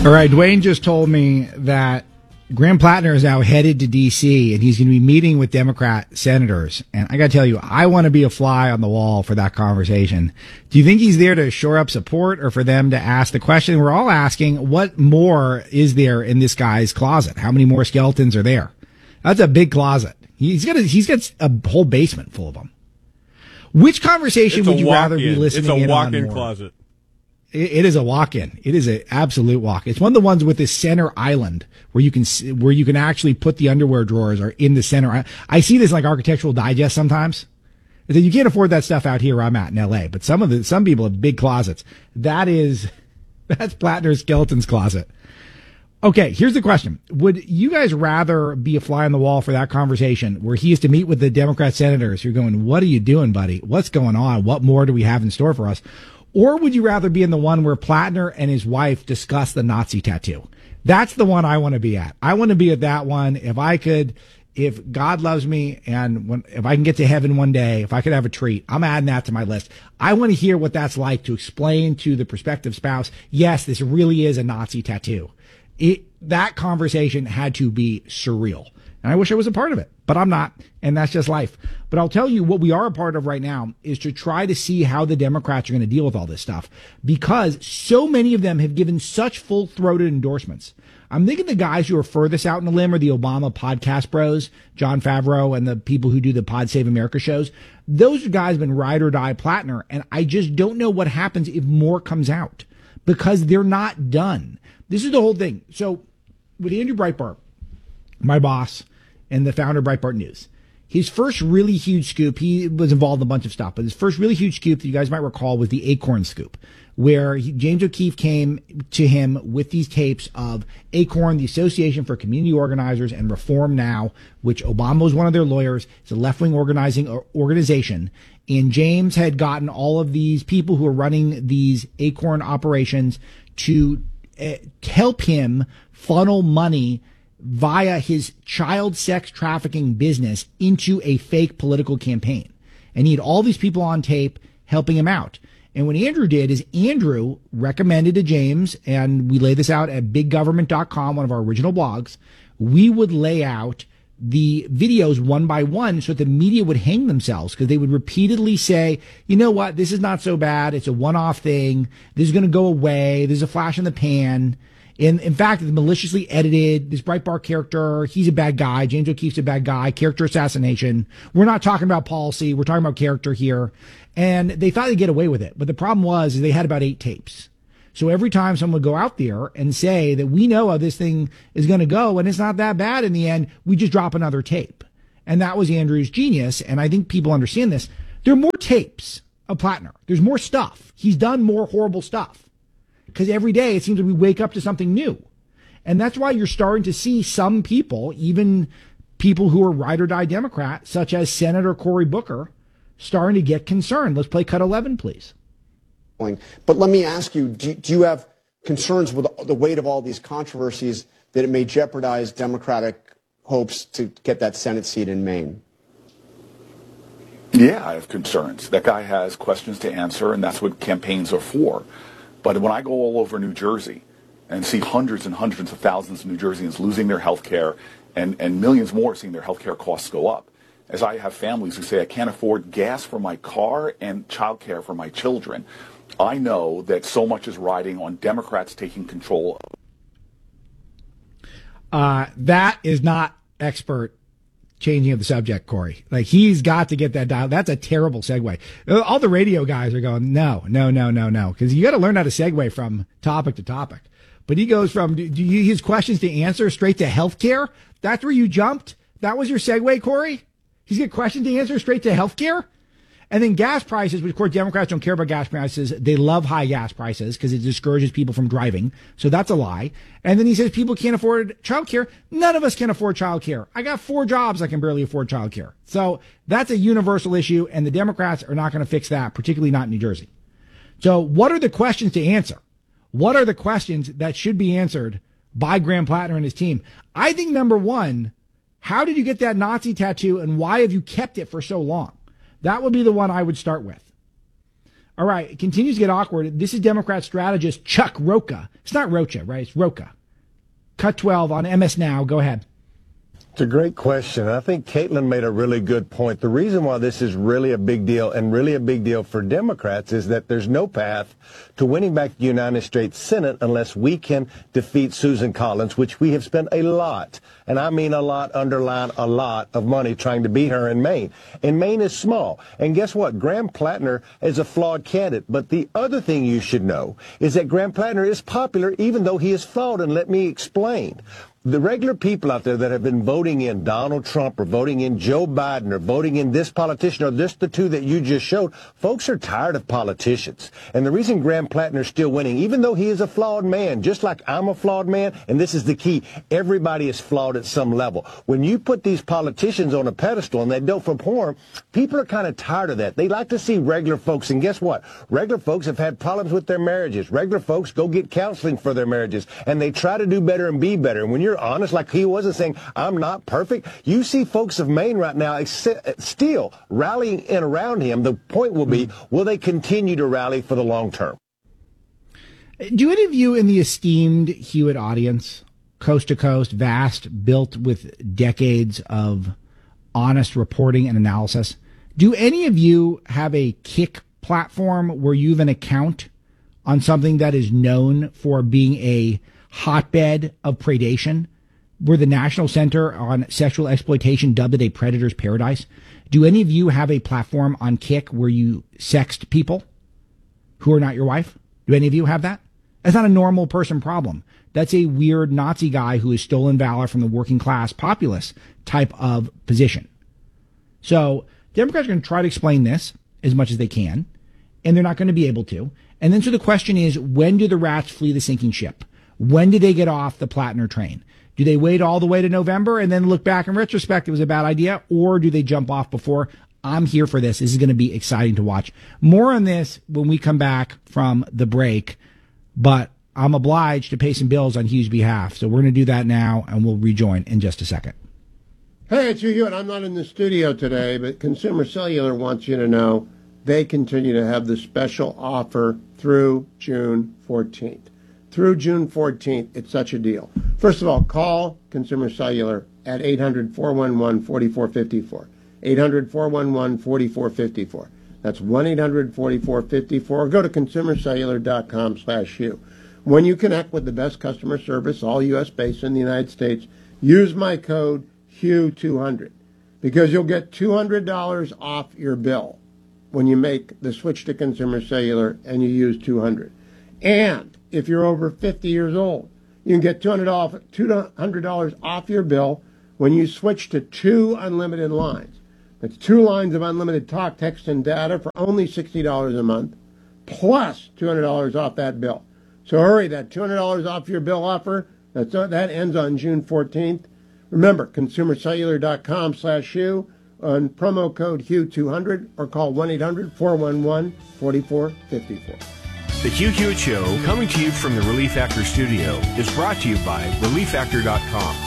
All right, Dwayne just told me that Graham Plattner is now headed to D.C. and he's going to be meeting with Democrat senators. And I got to tell you, I want to be a fly on the wall for that conversation. Do you think he's there to shore up support or for them to ask the question we're all asking, what more is there in this guy's closet? How many more skeletons are there? That's a big closet. He's got a whole basement full of them. Which conversation would you rather be listening in on? It's a walk-in closet. It is a walk-in. It is an absolute walk. It's one of the ones with this center island where you can actually put the underwear drawers are in the center. I see this like Architectural Digest sometimes. You can't afford that stuff out here where I'm at in L.A., but some people have big closets. That's Plattner's skeleton's closet. Okay, here's the question. Would you guys rather be a fly on the wall for that conversation where he is to meet with the Democrat senators who are going, what are you doing, buddy? What's going on? What more do we have in store for us? Or would you rather be in the one where Plattner and his wife discuss the Nazi tattoo? That's the one I want to be at. I want to be at that one. If God loves me and if I can get to heaven one day, if I could have a treat, I'm adding that to my list. I want to hear what that's like to explain to the prospective spouse, yes, this really is a Nazi tattoo. That conversation had to be surreal. And I wish I was a part of it, but I'm not. And that's just life. But I'll tell you what we are a part of right now is to try to see how the Democrats are going to deal with all this stuff, because so many of them have given such full-throated endorsements. I'm thinking the guys who are furthest out in the limb are the Obama podcast bros, Jon Favreau and the people who do the Pod Save America shows. Those guys have been ride or die Plattner. And I just don't know what happens if more comes out, because they're not done. This is the whole thing. So with Andrew Breitbart, my boss and the founder of Breitbart News, his first really huge scoop, he was involved in a bunch of stuff, but his first really huge scoop that you guys might recall was the Acorn scoop, where James O'Keefe came to him with these tapes of Acorn, the Association for Community Organizers, and Reform Now, which Obama was one of their lawyers. It's a left-wing organizing organization. And James had gotten all of these people who are running these Acorn operations to help him funnel money via his child sex trafficking business into a fake political campaign. And he had all these people on tape helping him out. And what Andrew did is Andrew recommended to James, and we lay this out at biggovernment.com, one of our original blogs, we would lay out the videos one by one so that the media would hang themselves, because they would repeatedly say, you know what, this is not so bad. It's a one-off thing. This is going to go away. There's a flash in the pan. In fact, it's maliciously edited. This Breitbart character, he's a bad guy. James O'Keefe's a bad guy. Character assassination. We're not talking about policy. We're talking about character here. And they thought they'd get away with it. But the problem was they had about 8 tapes. So every time someone would go out there and say that we know how this thing is going to go and it's not that bad in the end, we just drop another tape. And that was Andrew's genius. And I think people understand this. There are more tapes of Plattner. There's more stuff. He's done more horrible stuff. Because every day it seems like we wake up to something new. And that's why you're starting to see some people, even people who are ride or die Democrat, such as Senator Cory Booker, starting to get concerned. Let's play cut 11, please. But let me ask you, do you have concerns with the weight of all these controversies that it may jeopardize Democratic hopes to get that Senate seat in Maine? Yeah, I have concerns. That guy has questions to answer, and that's what campaigns are for. But when I go all over New Jersey and see hundreds and hundreds of thousands of New Jerseyans losing their health care and millions more seeing their health care costs go up, as I have families who say I can't afford gas for my car and child care for my children, I know that so much is riding on Democrats taking control. That is not expert changing of the subject, Corey. Like, he's got to get that dial. That's a terrible segue. All the radio guys are going, no, because you got to learn how to segue from topic to topic. But he goes from his questions to answer straight to healthcare. That's where you jumped. That was your segue, Corey. He's got questions to answer straight to healthcare. And then gas prices, which of course Democrats don't care about gas prices. They love high gas prices because it discourages people from driving. So that's a lie. And then he says people can't afford childcare. None of us can afford childcare. I got 4 jobs. I can barely afford childcare. So that's a universal issue. And the Democrats are not going to fix that, particularly not in New Jersey. So what are the questions to answer? What are the questions that should be answered by Graham Plattner and his team? I think number one, how did you get that Nazi tattoo and why have you kept it for so long? That would be the one I would start with. All right, it continues to get awkward. This is Democrat strategist Chuck Rocha. It's not Rocha, right? It's Rocha. Cut 12 on MS Now. Go ahead. It's a great question. I think Caitlin made a really good point. The reason why this is really a big deal, and really a big deal for Democrats, is that there's no path to winning back the United States Senate unless we can defeat Susan Collins, which we have spent a lot, and I mean a lot, underline a lot, of money trying to beat her in Maine. And Maine is small. And guess what? Graham Plattner is a flawed candidate. But the other thing you should know is that Graham Plattner is popular even though he is flawed, and let me explain. The regular people out there that have been voting in Donald Trump or voting in Joe Biden or voting in this politician or just the two that you just showed, folks are tired of politicians. And the reason Graham Plattner is still winning, even though he is a flawed man, just like I'm a flawed man, and this is the key, everybody is flawed at some level. When you put these politicians on a pedestal and they don't perform, people are kind of tired of that. They like to see regular folks. And guess what? Regular folks have had problems with their marriages. Regular folks go get counseling for their marriages, and they try to do better and be better. And when you're honest, like he wasn't saying, I'm not perfect. You see folks of Maine right now still rallying in around him. The point will be, will they continue to rally for the long term? Do any of you in the esteemed Hewitt audience, coast to coast, vast, built with decades of honest reporting and analysis, do any of you have a Kick platform where you have an account on something that is known for being a hotbed of predation? We're the National Center on Sexual Exploitation, dubbed it a predator's paradise. Do any of you have a platform on Kick where you sext people who are not your wife? Do any of you have that? That's not a normal person problem. That's a weird Nazi guy who has stolen valor from the working class populace type of position. So Democrats are going to try to explain this as much as they can, and they're not going to be able to. And then so the question is, when do the rats flee the sinking ship? When do they get off the Plattner train? Do they wait all the way to November and then look back in retrospect, it was a bad idea? Or do they jump off before? I'm here for this. This is going to be exciting to watch. More on this when we come back from the break. But I'm obliged to pay some bills on Hugh's behalf. So we're going to do that now, and we'll rejoin in just a second. Hey, it's Hugh Hewitt. I'm not in the studio today, but Consumer Cellular wants you to know they continue to have the special offer through June 14th. Through June 14th, it's such a deal. First of all, call Consumer Cellular at 800-411-4454. 800-411-4454. That's 1-800-4454. Or go to consumercellular.com/Hugh. When you connect with the best customer service, all U.S. based in the United States, use my code HUGH200 because you'll get $200 off your bill when you make the switch to Consumer Cellular and you use 200. And if you're over 50 years old, you can get $200 off your bill when you switch to 2 unlimited lines. That's 2 lines of unlimited talk, text, and data for only $60 a month, plus $200 off that bill. So hurry, that $200 off your bill offer, that ends on June 14th. Remember, consumercellular.com/Hugh on promo code HUGH200 or call 1-800-411-4454. The Hugh Hewitt Show, coming to you from the Relief Factor studio, is brought to you by ReliefFactor.com.